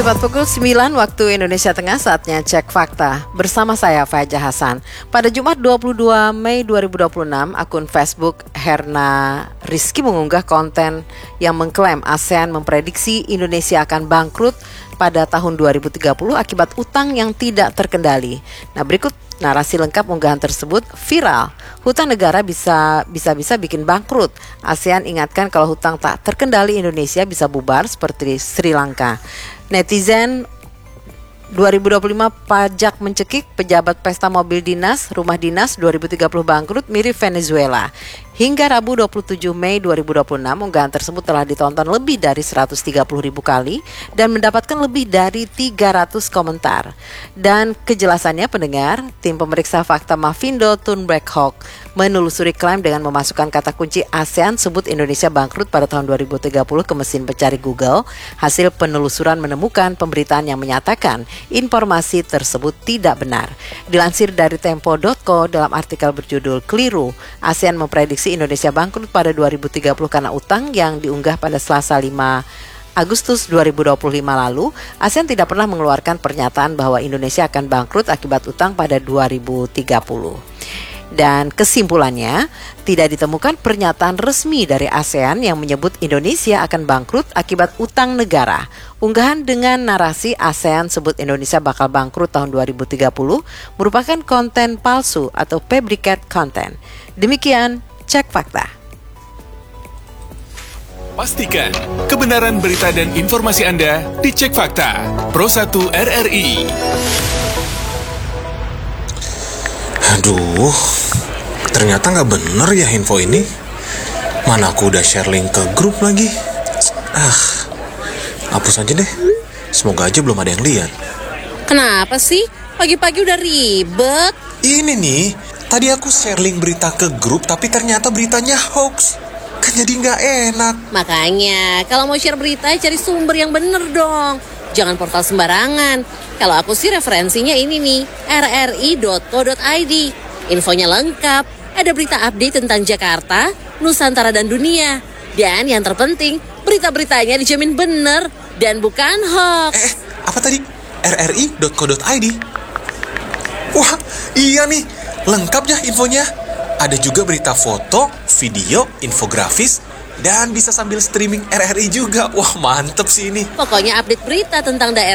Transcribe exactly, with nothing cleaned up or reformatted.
Tepat pukul sembilan waktu Indonesia Tengah, saatnya cek fakta. Bersama saya Fajar Hasan. Pada Jumat dua puluh dua Mei dua ribu dua puluh enam, akun Facebook Herna Rizky mengunggah konten yang mengklaim ASEAN memprediksi Indonesia akan bangkrut pada tahun dua ribu tiga puluh akibat utang yang tidak terkendali. Nah, berikut narasi lengkap unggahan tersebut viral. Hutang negara bisa bisa-bisa bikin bangkrut. ASEAN ingatkan kalau hutang tak terkendali Indonesia bisa bubar seperti Sri Lanka. Netizen dua ribu dua puluh lima pajak mencekik, pejabat pesta mobil dinas, rumah dinas dua ribu tiga puluh bangkrut mirip Venezuela. Hingga Rabu dua puluh tujuh Mei dua ribu dua puluh enam, unggahan tersebut telah ditonton lebih dari seratus tiga puluh ribu kali dan mendapatkan lebih dari tiga ratus komentar. Dan kejelasannya pendengar, tim pemeriksa fakta Mavindo Thunberg Hawk menelusuri klaim dengan memasukkan kata kunci ASEAN sebut Indonesia bangkrut pada tahun dua ribu tiga puluh ke mesin pencari Google. Hasil penelusuran menemukan pemberitaan yang menyatakan informasi tersebut tidak benar. Dilansir dari tempo titik co dalam artikel berjudul Keliru, ASEAN memprediksi Indonesia bangkrut pada dua ribu tiga puluh karena utang yang diunggah pada Selasa lima Agustus dua ribu dua puluh lima lalu. ASEAN tidak pernah mengeluarkan pernyataan bahwa Indonesia akan bangkrut akibat utang pada dua ribu tiga puluh. Dan kesimpulannya, tidak ditemukan pernyataan resmi dari ASEAN yang menyebut Indonesia akan bangkrut akibat utang negara. Unggahan dengan narasi ASEAN sebut Indonesia bakal bangkrut tahun dua ribu tiga puluh merupakan konten palsu atau fabricate content. Demikian Cek Fakta. Pastikan kebenaran berita dan informasi Anda di Cek Fakta Pro satu R R I. Aduh, ternyata nggak bener ya info ini. Mana aku udah share link ke grup lagi. Ah, hapus aja deh. Semoga aja belum ada yang lihat. Kenapa sih? Pagi-pagi udah ribet. Ini nih, tadi aku share link berita ke grup, tapi ternyata beritanya hoax. Kan jadi nggak enak. Makanya, kalau mau share berita, cari sumber yang bener dong. Jangan portal sembarangan. Kalau aku sih referensinya ini nih, r r i dot co dot i d. Infonya lengkap, ada berita update tentang Jakarta, Nusantara dan dunia. Dan yang terpenting, berita-beritanya dijamin bener dan bukan hoax. Eh, apa tadi? r r i dot co dot i d. Wah, iya nih, lengkap ya infonya. Ada juga berita foto, video, infografis, dan bisa sambil streaming R R I juga. Wah, mantep sih ini. Pokoknya update berita tentang daerah